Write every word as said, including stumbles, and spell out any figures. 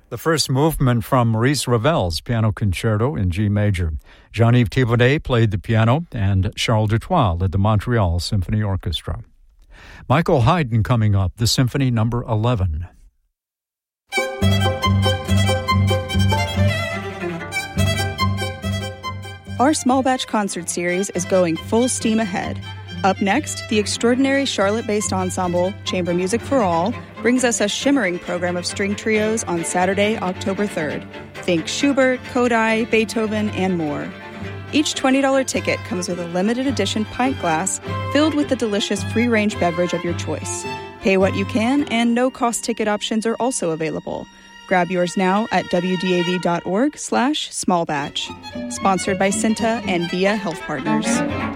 The first movement from Maurice Ravel's Piano Concerto in G major. Jean-Yves Thibaudet played the piano, and Charles Dutoit led the Montreal Symphony Orchestra. Michael Haydn coming up, the Symphony Number eleven. Our small batch concert series is going full steam ahead. Up next, the extraordinary Charlotte-based ensemble, Chamber Music for All, brings us a shimmering program of string trios on Saturday, October third. Think Schubert, Kodály, Beethoven, and more. Each twenty dollars ticket comes with a limited edition pint glass filled with the delicious free-range beverage of your choice. Pay what you can, and no-cost ticket options are also available. Grab yours now at wdav.org slash small batch. Sponsored by Cinta and Via Health Partners.